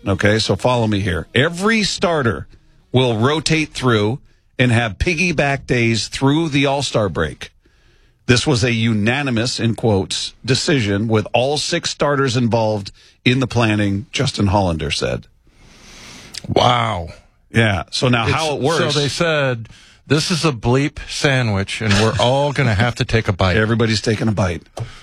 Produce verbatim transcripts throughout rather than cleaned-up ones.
Okay, so follow me here. Every starter will rotate through and have piggyback days through the All-Star break. This was a unanimous, in quotes, decision with all six starters involved in the planning, Justin Hollander said. Wow. Yeah, so now It's, how it works. So they said, this is a bleep sandwich, and we're all going to have to take a bite. Everybody's taking a bite.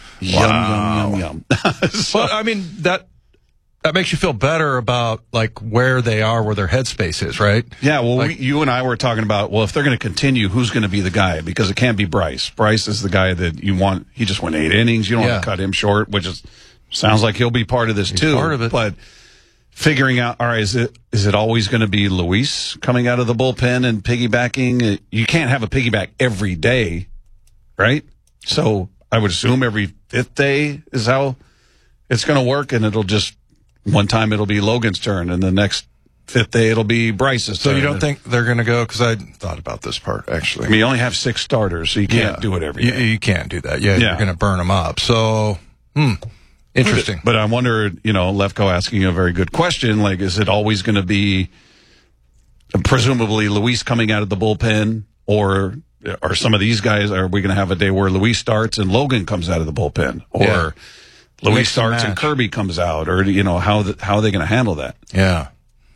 Wow. Yum, yum, yum, yum. But, I mean, that that makes you feel better about, like, where they are, where their headspace is, right? Yeah, well, like, we, you and I were talking about, well, if they're going to continue, who's going to be the guy? Because it can't be Bryce. Bryce is the guy that you want. He just went eight innings. You don't yeah. want to cut him short, which is sounds like he'll be part of this, He's too. part of it. But figuring out, all right, is it is it always going to be Luis coming out of the bullpen and piggybacking? You can't have a piggyback every day, right? So I would assume every fifth day is how it's going to work, and it'll just, one time it'll be Logan's turn, and the next fifth day it'll be Bryce's so turn. you don't think they're going to go, because I thought about this part, actually. I mean, you only have six starters, so you can't yeah. do it every you, day. you can't do that. Yeah, Yeah. you're going to burn them up. So, hmm, interesting. But I wonder, you know, Lefko asking a very good question, like, is it always going to be presumably Luis coming out of the bullpen, or are some of these guys, are we going to have a day where Luis starts and Logan comes out of the bullpen, or Yeah. Luis Mix and starts and match. Kirby comes out, or, you know, how the, how are they going to handle that? Yeah.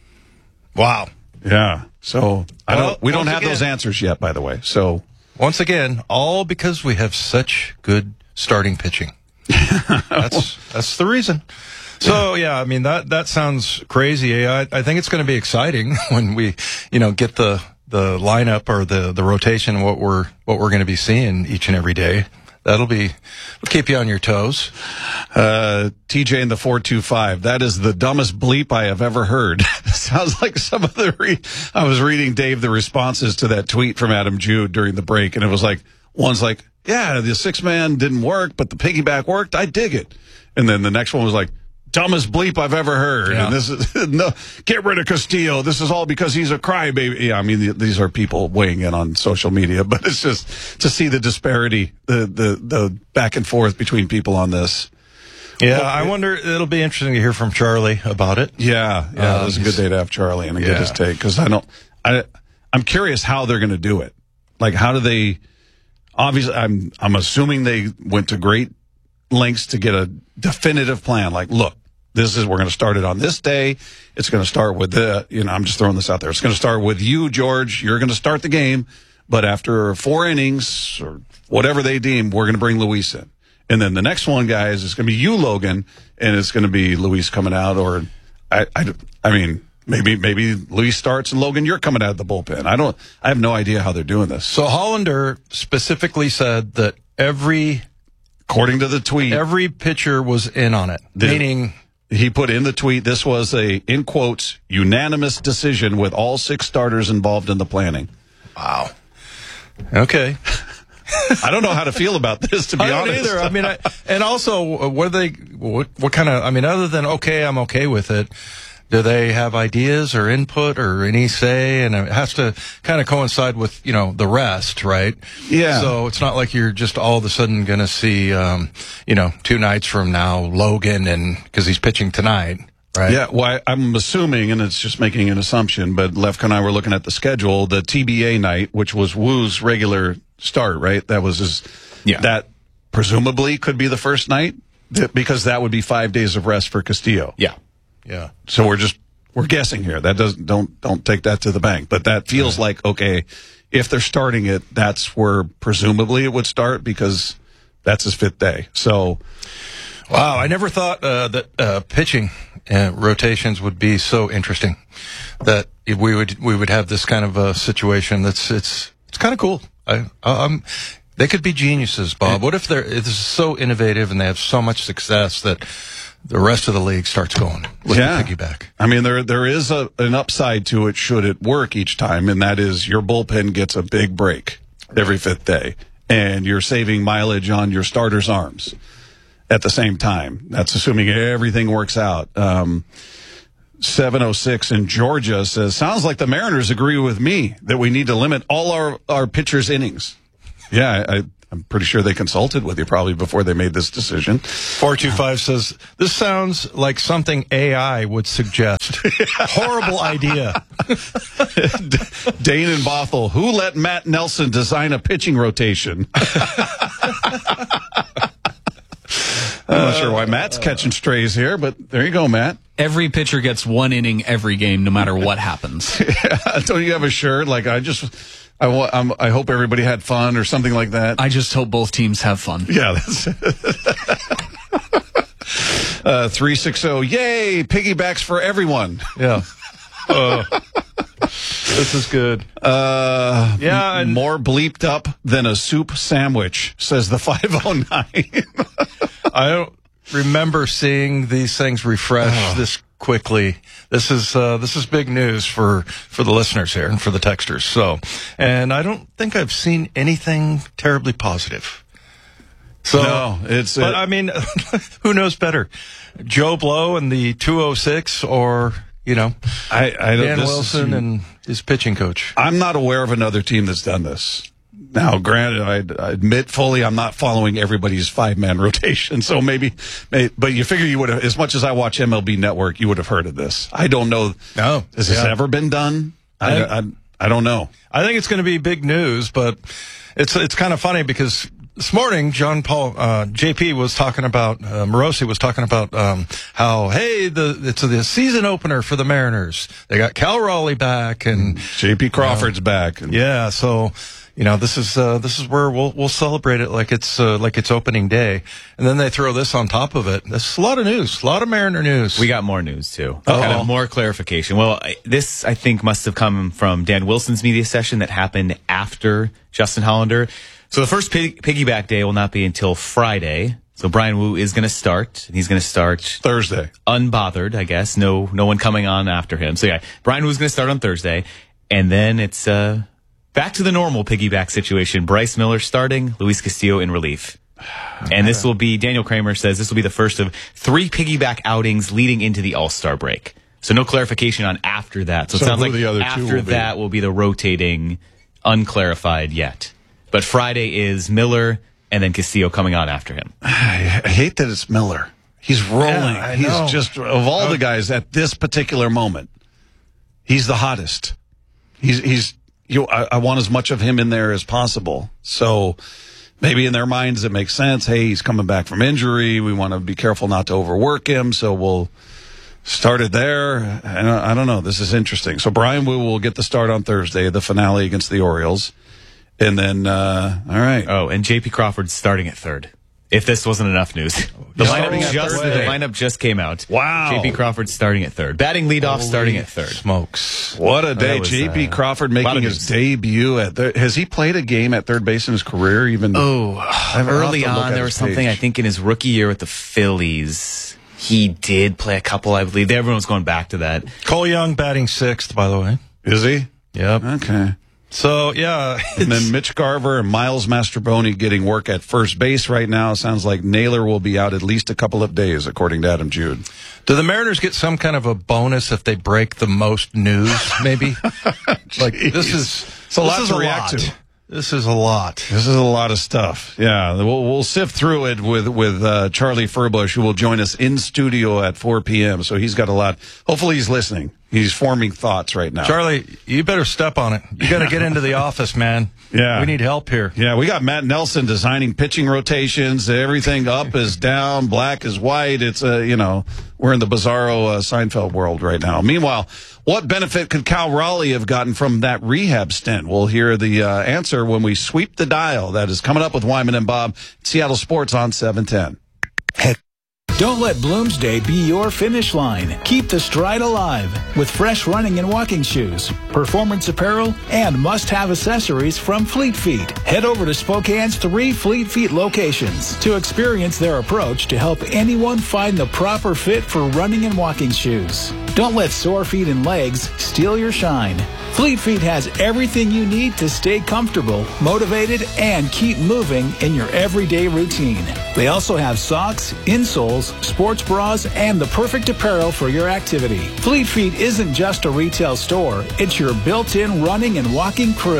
Wow. Yeah. So I Well, don't, we don't once have again- those answers yet, by the way. So Once again, all because we have such good starting pitching. That's that's the reason. So yeah, I mean that that sounds crazy. I I think it's going to be exciting when we, you know, get the the lineup or the the rotation, what we're what we're going to be seeing each and every day. That'll be will keep you on your toes. Uh, T J in the four two five. That is the dumbest bleep I have ever heard. Sounds like some of the re- I was reading, Dave, the responses to that tweet from Adam Jude during the break, and it was like, one's like, yeah, the six man didn't work, but the piggyback worked. I dig it. And then the next one was like, dumbest bleep I've ever heard. Yeah. And this is, no, get rid of Castillo. This is all because he's a crybaby. Yeah, I mean, these are people weighing in on social media, but it's just to see the disparity, the, the, the back and forth between people on this. Yeah, Well, I wonder. It'll be interesting to hear from Charlie about it. Yeah, yeah, Um, it was a good day to have Charlie and get yeah. his take, because I don't, I, I'm curious how they're going to do it. Like, how do they? Obviously, I'm, I'm assuming they went to great lengths to get a definitive plan. Like, look, this is, we're going to start it on this day. It's going to start with the, you know, I'm just throwing this out there. It's going to start with you, George. You're going to start the game, but after four innings or whatever they deem, we're going to bring Luis in. And then the next one, guys, is going to be you, Logan, and it's going to be Luis coming out. Or, I, I, I mean, maybe maybe Luis starts and Logan, you're coming out of the bullpen. I don't. I have no idea how they're doing this. So Hollander specifically said that every According to the tweet, every pitcher was in on it, The- meaning he put in the tweet, this was a, in quotes, unanimous decision with all six starters involved in the planning. wow. Okay. I don't know how to feel about this, to be I don't honest. either. I mean, I, and also, uh, what are they? What, what kind of? I mean, other than okay, I'm okay with it. Do they have ideas or input or any say? And it has to kind of coincide with, you know, the rest, right? Yeah. So it's not like you're just all of a sudden going to see, um, you know, two nights from now, Logan, and because he's pitching tonight, right? Yeah, well, I- I'm assuming, and it's just making an assumption, but Lefka and I were looking at the schedule, the T B A night, which was Woo's regular start, right? That was his, Yeah. that presumably could be the first night, th- because that would be five days of rest for Castillo. Yeah. Yeah. So we're just, we're guessing here. That doesn't, don't, don't take that to the bank, but that feels Right. like, okay, if they're starting it, that's where presumably it would start, because that's his fifth day. So, Wow, I never thought uh, that uh, pitching uh, rotations would be so interesting. That we would we would have this kind of a situation. That's it's it's kind of cool. I um they could be geniuses, Bob. What if they're it's so innovative and they have so much success that the rest of the league starts going with yeah. the piggyback? I mean, there there is a, an upside to it should it work each time, and that is your bullpen gets a big break every fifth day, and you're saving mileage on your starters' arms at the same time. That's assuming everything works out. Um, seven oh six in Georgia says, sounds like the Mariners agree with me that we need to limit all our, our pitchers' innings. Yeah, I, I'm pretty sure they consulted with you probably before they made this decision. four two five says, this sounds like something A I would suggest. Horrible idea. Dane and Bothell, who let Matt Nelson design a pitching rotation? I'm not sure why Matt's catching strays here, but there you go, Matt. Every pitcher gets one inning every game, no matter what happens. Yeah, don't you have a shirt? Like, I just, I, wa- I'm, I hope everybody had fun or something like that. I just hope both teams have fun. Yeah, that's it. uh, three sixty, yay, piggybacks for everyone. Yeah. Uh, this is good. Uh, yeah, and more bleeped up than a soup sandwich, says the five oh nine. I don't remember seeing these things refresh oh. this quickly. This is uh, this is big news for, for the listeners here and for the texters. So, and I don't think I've seen anything terribly positive. So, no, it's. But it, I mean, who knows better, Joe Blow and the two oh six, or you know, I, I don't, Dan Wilson is, and his pitching coach. I'm not aware of another team that's done this. Now, granted, I, I admit fully I'm not following everybody's five-man rotation, so maybe, maybe, but you figure you would have, as much as I watch M L B Network, you would have heard of this. I don't know. No. Has this yeah. ever been done? I, I, I, I don't know. I think it's going to be big news, but it's it's kind of funny because this morning, John Paul, uh, J P was talking about, uh, Morosi was talking about, um, how, hey, the, it's the season opener for the Mariners. They got Cal Raleigh back and J P Crawford's you know, back. And, yeah. So, you know, this is, uh, this is where we'll, we'll celebrate it like it's, uh, like it's opening day. And then they throw this on top of it. That's a lot of news, a lot of Mariner news. We got more news too. Uh-oh. Kind of more clarification. Well, I, this, I think, must have come from Dan Wilson's media session that happened after Justin Hollander. So the first pig, piggyback day will not be until Friday. So Brian Wu is going to start. He's going to start Thursday. Unbothered, I guess. No, no one coming on after him. So yeah, Brian Wu's going to start on Thursday. And then it's, uh, back to the normal piggyback situation. Bryce Miller starting, Luis Castillo in relief. And this will be, Daniel Kramer says this will be the first of three piggyback outings leading into the All-Star break. So no clarification on after that. So it so sounds like the other after two will that be. will be the rotating, unclarified yet. But Friday is Miller and then Castillo coming on after him. I hate that it's Miller. He's rolling. Yeah, he's know. just, of all the guys at this particular moment, he's the hottest. He's, he's, you, I, I want as much of him in there as possible. So maybe in their minds it makes sense. Hey, he's coming back from injury. We want to be careful not to overwork him. So we'll start it there. And I, I don't know. This is interesting. So Brian Wu will get the start on Thursday, the finale against the Orioles. And then, uh, all right. Oh, and J P Crawford's starting at third. If this wasn't enough news. The Starting lineup at just, third. the lineup just came out. Wow. J P Crawford starting at third. Batting leadoff Holy starting at third. Smokes. What a day. was, J P uh, Crawford lot making of his news. debut at the, has he played a game at third base in his career even? Oh, haven't- I'll have early to look on at there his was something, page. I think in his rookie year with the Phillies, he did play a couple, I believe. Everyone was going back to that. Cole Young batting sixth, by the way. Is he? Yep. Okay. So, yeah. And then Mitch Garver and Miles Mastrobuoni getting work at first base right now. Sounds like Naylor will be out at least a couple of days, according to Adam Jude. Do the Mariners get some kind of a bonus if they break the most news, maybe? Like, this is, It's a this lot is to a react lot. to. This is a lot. This is a lot of stuff. Yeah, we'll, we'll sift through it with with uh, Charlie Furbush, who will join us in studio at four p.m. So he's got a lot. Hopefully he's listening. He's forming thoughts right now. Charlie, you better step on it. You got to get into the office, man. Yeah. We need help here. Yeah, we got Matt Nelson designing pitching rotations. Everything up is down, black is white. It's a, uh, you know, we're in the bizarro uh, Seinfeld world right now. Meanwhile, what benefit could Cal Raleigh have gotten from that rehab stint? We'll hear the uh, answer when we sweep the dial. That is coming up with Wyman and Bob, Seattle Sports on seven ten. Don't let Bloomsday be your finish line. Keep the stride alive with fresh running and walking shoes, performance apparel, and must-have accessories from Fleet Feet. Head over to Spokane's three Fleet Feet locations to experience their approach to help anyone find the proper fit for running and walking shoes. Don't let sore feet and legs steal your shine. Fleet Feet has everything you need to stay comfortable, motivated, and keep moving in your everyday routine. They also have socks, insoles, sports bras, and the perfect apparel for your activity. Fleet Feet isn't just a retail store, it's your built-in running and walking crew.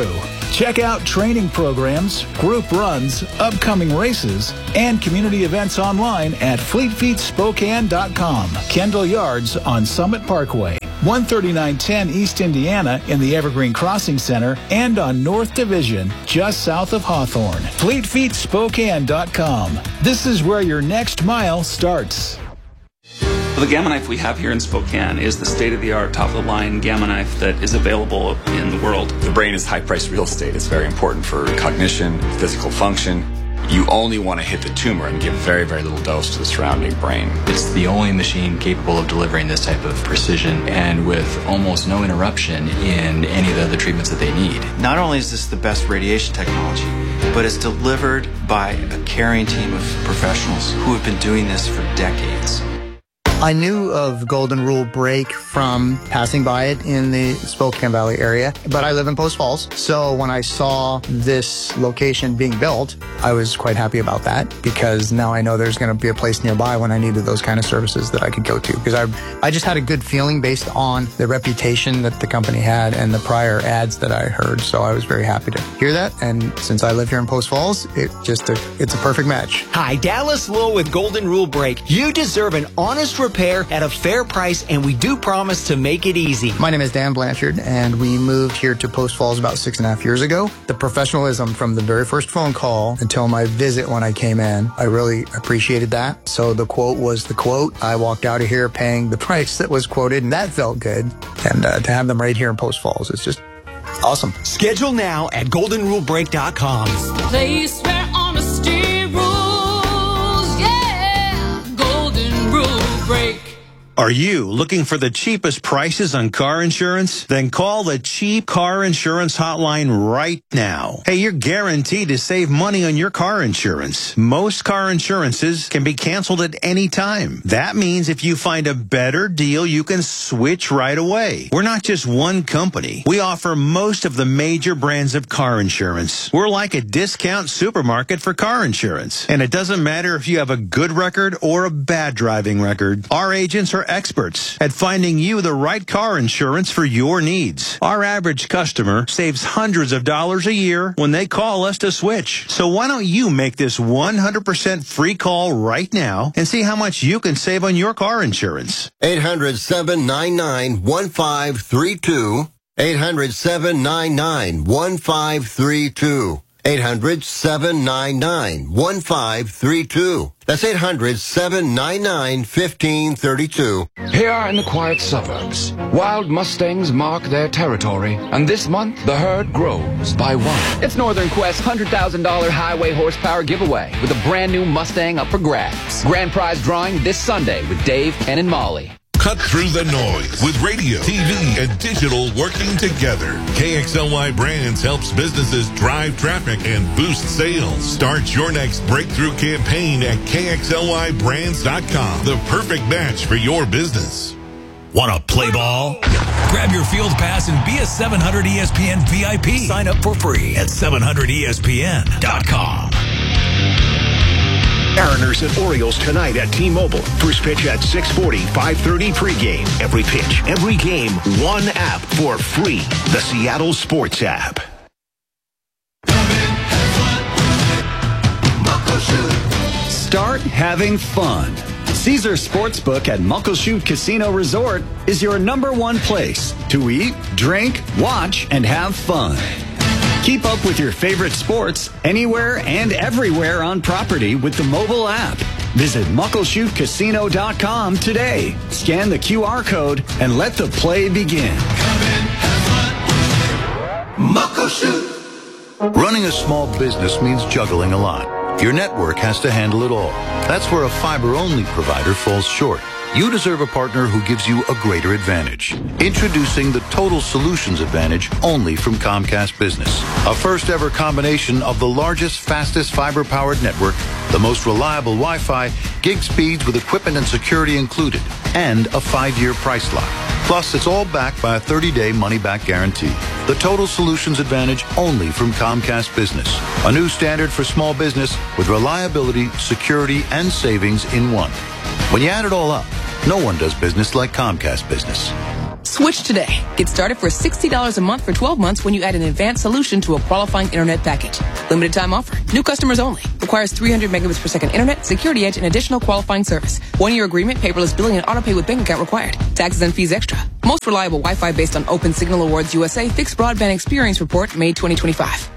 Check out training programs, group runs, upcoming races, and community events online at fleet feet spokane dot com. Kendall Yards on Summit Parkway, one thirty-nine ten East Indiana in the Evergreen Crossing Center, and on North Division, just south of Hawthorne. fleet feet spokane dot com. This is where your next mile starts. The Gamma Knife we have here in Spokane is the state-of-the-art, top-of-the-line Gamma Knife that is available in the world. The brain is high-priced real estate. It's very important for cognition, physical function. You only want to hit the tumor and give very, very little dose to the surrounding brain. It's the only machine capable of delivering this type of precision and with almost no interruption in any of the other treatments that they need. Not only is this the best radiation technology, but it's delivered by a caring team of professionals who have been doing this for decades. I knew of Golden Rule Brake from passing by it in the Spokane Valley area, but I live in Post Falls. So when I saw this location being built, I was quite happy about that because now I know there's going to be a place nearby when I needed those kind of services that I could go to. Because I, I just had a good feeling based on the reputation that the company had and the prior ads that I heard. So I was very happy to hear that. And since I live here in Post Falls, it just a, it's a perfect match. Hi, Dallas Lowe with Golden Rule Brake. You deserve an honest repair at a fair price, and we do promise to make it easy. My name is Dan Blanchard, and we moved here to Post Falls about six and a half years ago. The professionalism from the very first phone call until my visit when I came in, I really appreciated that. So the quote was the quote. I walked out of here paying the price that was quoted, and that felt good. And uh, to have them right here in Post Falls is just awesome. Schedule now at golden rule brake dot com. Place where honesty rules, yeah, Golden Rule Brake. Are you looking for the cheapest prices on car insurance? Then call the Cheap Car Insurance Hotline right now. Hey, you're guaranteed to save money on your car insurance. Most car insurances can be canceled at any time. That means if you find a better deal, you can switch right away. We're not just one company. We offer most of the major brands of car insurance. We're like a discount supermarket for car insurance. And it doesn't matter if you have a good record or a bad driving record. Our agents are experts at finding you the right car insurance for your needs. Our average customer saves hundreds of dollars a year when they call us to switch. So why don't you make this one hundred percent free call right now and see how much you can save on your car insurance? eight hundred, seven nine nine, one five three two. eight hundred, seven nine nine, one five three two. eight hundred, seven nine nine, one five three two. That's eight hundred, seven nine nine, one five three two. Here in the quiet suburbs, wild Mustangs mark their territory, and this month the herd grows by one. It's Northern Quest's one hundred thousand dollars highway horsepower giveaway with a brand new Mustang up for grabs. Grand prize drawing this Sunday with Dave, Ken, and Molly. Cut through the noise with radio, T V, and digital working together. K X L Y Brands helps businesses drive traffic and boost sales. Start your next breakthrough campaign at K X L Y brands dot com. The perfect match for your business. Want to play ball? Grab your field pass and be a seven hundred E S P N V I P. Sign up for free at seven hundred E S P N dot com. Mariners and Orioles tonight at T-Mobile. First pitch at six forty, five thirty pregame. Every pitch, every game, one app for free. The Seattle Sports app. Start having fun. Caesar Sportsbook at Muckleshoot Casino Resort is your number one place to eat, drink, watch, and have fun. Keep up with your favorite sports anywhere and everywhere on property with the mobile app. Visit muckleshoot casino dot com today. Scan the Q R code and let the play begin. Muckleshoot. Running a small business means juggling a lot. Your network has to handle it all. That's where a fiber-only provider falls short. You deserve a partner who gives you a greater advantage. Introducing the Total Solutions Advantage only from Comcast Business. A first ever combination of the largest, fastest fiber-powered network, the most reliable Wi-Fi, gig speeds with equipment and security included, and a five-year price lock. Plus, it's all backed by a thirty-day money-back guarantee. The Total Solutions Advantage only from Comcast Business. A new standard for small business with reliability, security, and savings in one. When you add it all up, no one does business like Comcast Business. Switch today. Get started for sixty dollars a month for twelve months when you add an advanced solution to a qualifying internet package. Limited time offer. New customers only. Requires three hundred megabits per second internet, security edge, and additional qualifying service. One-year agreement, paperless billing, and autopay with bank account required. Taxes and fees extra. Most reliable Wi-Fi based on Open Signal Awards U S A Fixed Broadband Experience Report, May twenty twenty-five.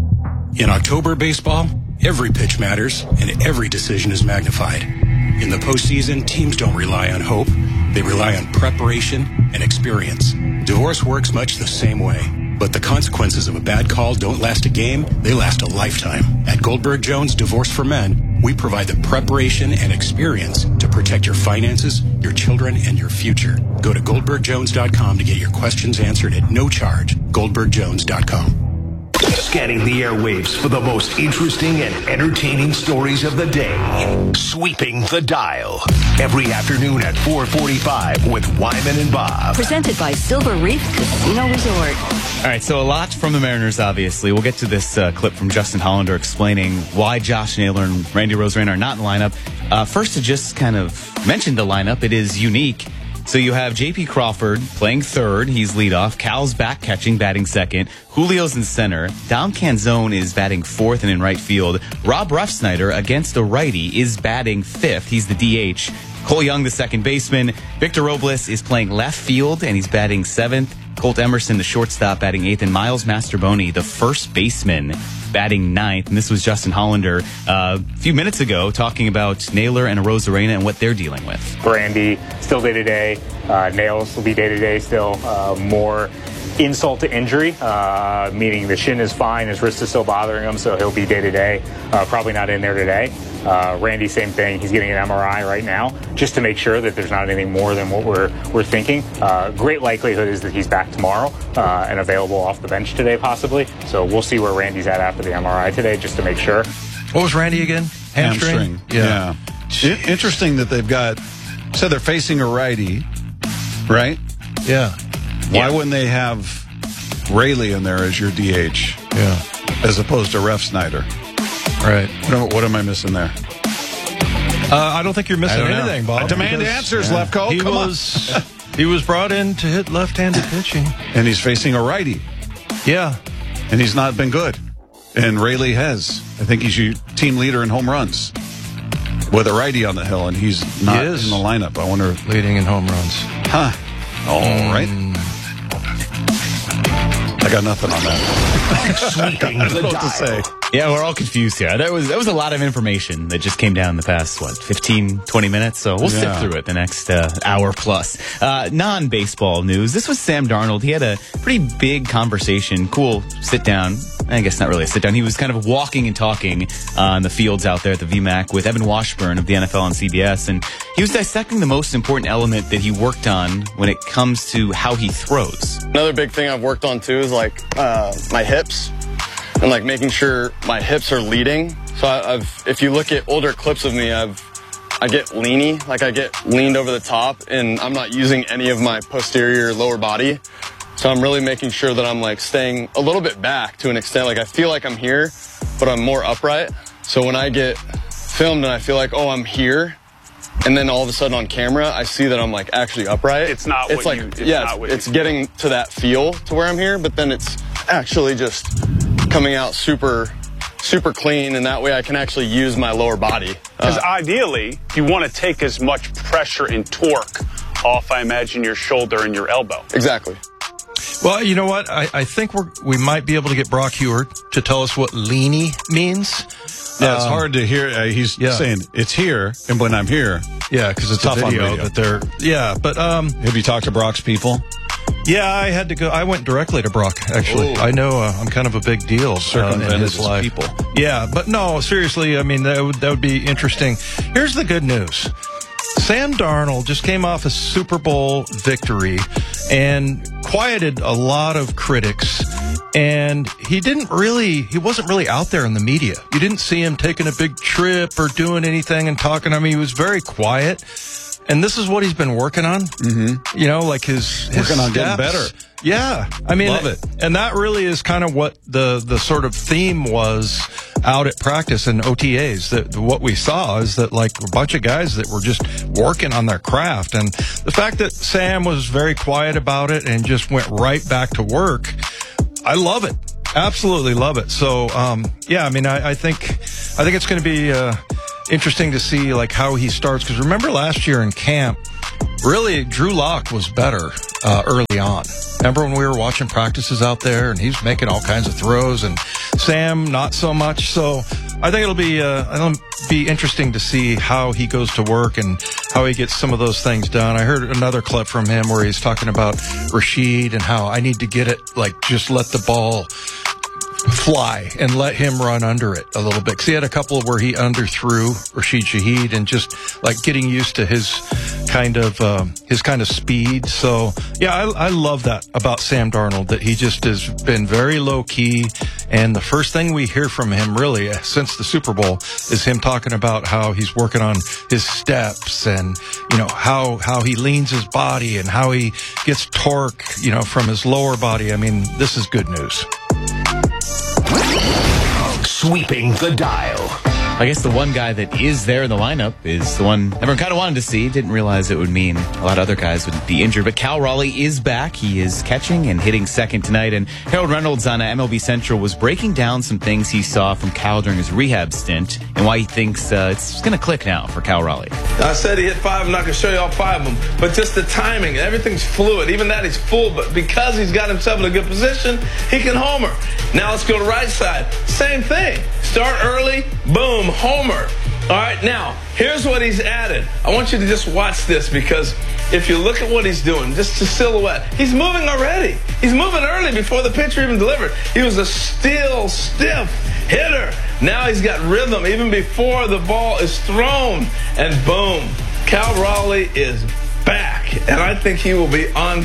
In October baseball, every pitch matters and every decision is magnified. In the postseason, teams don't rely on hope. They rely on preparation and experience. Divorce works much the same way. But the consequences of a bad call don't last a game, they last a lifetime. At Goldberg Jones Divorce for Men, we provide the preparation and experience to protect your finances, your children, and your future. Go to goldberg jones dot com to get your questions answered at no charge. goldberg jones dot com. Scanning the airwaves for the most interesting and entertaining stories of the day. Sweeping the dial. Every afternoon at four forty-five with Wyman and Bob. Presented by Silver Reef Casino Resort. All right, so a lot from the Mariners, obviously. We'll get to this uh, clip from Justin Hollander explaining why Josh Naylor and Randy Arozarena are not in the lineup. Uh, first, to just kind of mention the lineup, it is unique. So you have J P Crawford playing third. He's leadoff. Cal's back catching, batting second. Julio's in center. Dom Canzone is batting fourth and in right field. Rob Refsnyder, against a righty, is batting fifth. He's the D H. Cole Young, the second baseman. Victor Robles is playing left field, and he's batting seventh. Colt Emerson, the shortstop, batting eighth. And Miles Mastroboni, the first baseman, batting ninth. And this was Justin Hollander uh, a few minutes ago talking about Naylor and Arozarena and what they're dealing with. Randy, still day-to-day. Uh, Nails will be day-to-day still. Uh, more insult to injury, uh, meaning the shin is fine, his wrist is still bothering him, so he'll be day-to-day. Uh, probably not in there today. Uh, Randy, same thing. He's getting an M R I right now just to make sure that there's not anything more than what we're we're thinking. Uh, great likelihood is that he's back tomorrow uh, and available off the bench today, possibly. So we'll see where Randy's at after the M R I today, just to make sure. What was Randy again? Hamstring. Hamstring. Yeah. yeah. I- interesting that they've got. So they're facing a righty, right? Yeah. Why yeah. wouldn't they have Rayleigh in there as your D H? Yeah. As opposed to Refsnyder. Right. What am, what am I missing there? Uh, I don't think you're missing anything, Bob. I demand because, answers, yeah. Lefko. He Come was he was brought in to hit left-handed pitching, and he's facing a righty. Yeah, and he's not been good. And Rayleigh has. I think he's your team leader in home runs with a righty on the hill, and he's not he is in the lineup. I wonder, leading in home runs. Huh? All mm. right. I got nothing on that. Sweeping I don't know what to say. Yeah, we're all confused here. That was that was a lot of information that just came down in the past, what, fifteen, twenty minutes? So we'll Yeah. sift through it the next uh, hour plus. Uh, non-baseball news. This was Sam Darnold. He had a pretty big conversation, cool sit down. I guess not really a sit down. He was kind of walking and talking on the fields out there at the V MAC with Evan Washburn of the N F L on C B S. And he was dissecting the most important element that he worked on when it comes to how he throws. Another big thing I've worked on too is like uh, my hips and like making sure my hips are leading. So I, I've, if you look at older clips of me, I've, I get leany, like I get leaned over the top, and I'm not using any of my posterior lower body. So I'm really making sure that I'm like staying a little bit back to an extent. Like I feel like I'm here, but I'm more upright. So when I get filmed and I feel like, oh, I'm here, and then all of a sudden on camera, I see that I'm like actually upright. It's not it's what like, you, it's yeah, not it's, what it's you getting to that feel to where I'm here, but then it's actually just coming out super, super clean, and that way I can actually use my lower body. Because Uh, ideally, you want to take as much pressure and torque off, I imagine, your shoulder and your elbow. Exactly. Well, you know what? I, I think we're, we might be able to get Brock Heward to tell us what leany means. Yeah, it's Um, hard to hear. Uh, he's yeah. saying it's here, and when I'm here, Yeah, because it's tough a on video, radio. that they're yeah. But um, have you talked to Brock's people? Yeah, I had to go. I went directly to Brock. Actually, Oh. I know uh, I'm kind of a big deal uh, in Circumvented his his life. people. Yeah, but no, seriously. I mean, that would that would be interesting. Here's the good news. Sam Darnold just came off a Super Bowl victory and quieted a lot of critics. And he didn't really, he wasn't really out there in the media. You didn't see him taking a big trip or doing anything and talking. I mean, he was very quiet. And this is what he's been working on. Mm-hmm. You know, like his, his Working on getting steps. better. Yeah. I mean, Love it. And that really is kind of what the, the sort of theme was out at practice and O T As. That what we saw is that like a bunch of guys that were just working on their craft, and the fact that Sam was very quiet about it and just went right back to work, I love it. Absolutely love it. So, um, yeah, I mean, I, I think, I think it's going to be, uh, interesting to see like how he starts. Cause remember last year in camp, really Drew Lock was better, uh, early on. Remember when we were watching practices out there and he's making all kinds of throws, and Sam, not so much. So I think it'll be, uh, it'll be interesting to see how he goes to work and how he gets some of those things done. I heard another clip from him where he's talking about Rashid and how I need to get it, like just let the ball fly and let him run under it a little bit. Because he had a couple where he underthrew Rashid Shaheed, and just like getting used to his kind of um, his kind of speed. So yeah, I, I love that about Sam Darnold, that he just has been very low key. And the first thing we hear from him really since the Super Bowl is him talking about how he's working on his steps, and you know how how he leans his body and how he gets torque, you know, from his lower body. I mean, this is good news. Sweeping the dial. I guess the one guy that is there in the lineup is the one everyone kind of wanted to see. Didn't realize it would mean a lot of other guys would be injured. But Cal Raleigh is back. He is catching and hitting second tonight. And Harold Reynolds on M L B Central was breaking down some things he saw from Cal during his rehab stint and why he thinks uh, it's going to click now for Cal Raleigh. I said he hit five. I'm not going to show you all five of them. But just the timing, everything's fluid. Even that he's full. But because he's got himself in a good position, he can homer. Now let's go to right side. Same thing. Start early, boom, homer. All right, now, here's what he's added. I want you to just watch this, because if you look at what he's doing, just the silhouette, he's moving already. He's moving early before the pitcher even delivered. He was a still, stiff hitter. Now he's got rhythm even before the ball is thrown. And boom, Cal Raleigh is back. And I think he will be on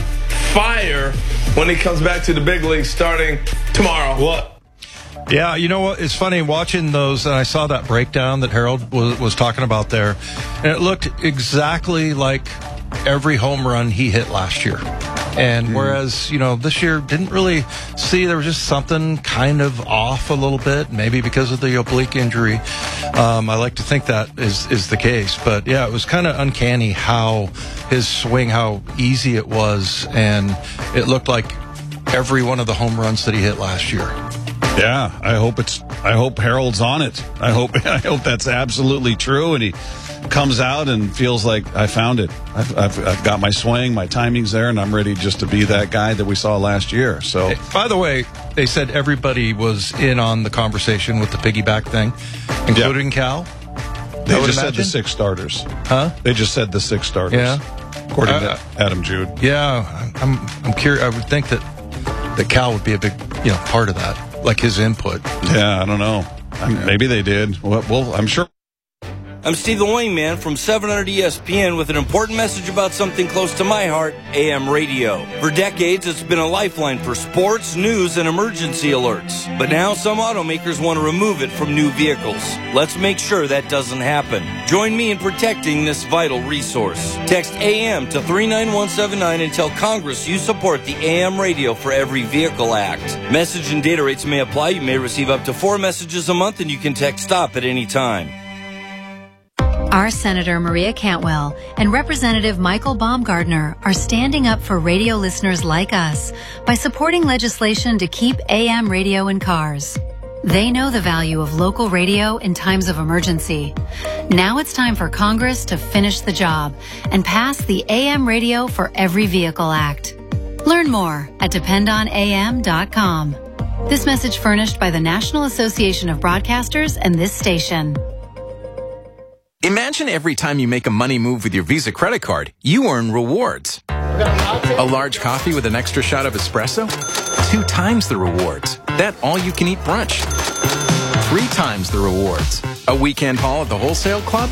fire when he comes back to the big league starting tomorrow. What? Yeah, you know what? It's funny watching those, and I saw that breakdown that Harold was, was talking about there, and it looked exactly like every home run he hit last year. And mm. whereas, you know, this year didn't really see, there was just something kind of off a little bit, maybe because of the oblique injury. Um, I like to think that is, is the case. But yeah, it was kind of uncanny how his swing, how easy it was, and it looked like every one of the home runs that he hit last year. Yeah, I hope it's. I hope Harold's on it. I hope. I hope that's absolutely true, and he comes out and feels like I found it. I've, I've, I've got my swing, my timing's there, and I'm ready just to be that guy that we saw last year. So, hey, by the way, they said everybody was in on the conversation with the piggyback thing, including yeah. Cal. They just imagine? said the six starters. Huh? They just said the six starters. Yeah, according uh, to Adam Jude. Yeah, I'm. I'm curious. I would think that that Cal would be a big, you know, part of that. Like his input. Yeah, I don't know. Yeah. Maybe they did. Well, well, I'm sure. I'm Steve the Wingman from seven hundred E S P N with an important message about something close to my heart, A M radio. For decades, it's been a lifeline for sports, news, and emergency alerts. But now some automakers want to remove it from new vehicles. Let's make sure that doesn't happen. Join me in protecting this vital resource. Text A M to three nine one seven nine and tell Congress you support the A M Radio for Every Vehicle Act. Message and data rates may apply. You may receive up to four messages a month, and you can text STOP at any time. Our Senator Maria Cantwell and Representative Michael Baumgardner are standing up for radio listeners like us by supporting legislation to keep A M radio in cars. They know the value of local radio in times of emergency. Now it's time for Congress to finish the job and pass the A M Radio for Every Vehicle Act. Learn more at depend on A M dot com. This message furnished by the National Association of Broadcasters and this station. Imagine every time you make a money move with your Visa credit card, you earn rewards. A large coffee with an extra shot of espresso? Two times the rewards. That all-you-can-eat brunch. Three times the rewards. A weekend haul at the wholesale club?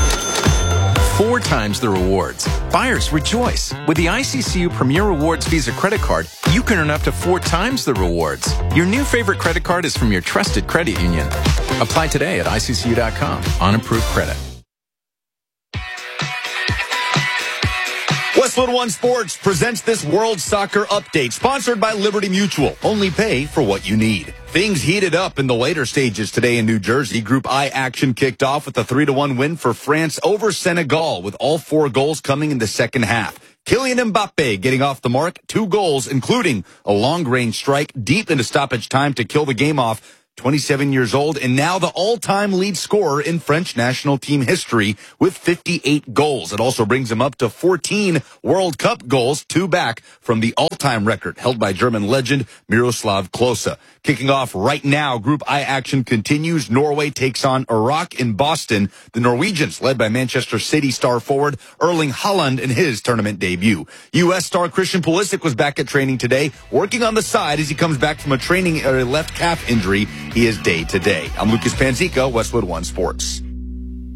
Four times the rewards. Buyers rejoice. With the I C C U Premier Rewards Visa credit card, you can earn up to four times the rewards. Your new favorite credit card is from your trusted credit union. Apply today at I C C U dot com on approved credit. What's Westwood One Sports presents this World Soccer Update, sponsored by Liberty Mutual. Only pay for what you need. Things heated up in the later stages today in New Jersey. Group I action kicked off with a three to one win for France over Senegal, with all four goals coming in the second half. Kylian Mbappe getting off the mark, two goals, including a long-range strike deep into stoppage time to kill the game off. twenty-seven years old, and now the all-time lead scorer in French national team history with fifty-eight goals. It also brings him up to fourteen World Cup goals, two back from the all-time record held by German legend Miroslav Klose. Kicking off right now, Group I action continues. Norway takes on Iraq in Boston. The Norwegians, led by Manchester City star forward Erling Haaland in his tournament debut. U S star Christian Pulisic was back at training today, working on the side as he comes back from a training uh, left calf injury. He is day to day. I'm Lucas Panzica, Westwood One Sports.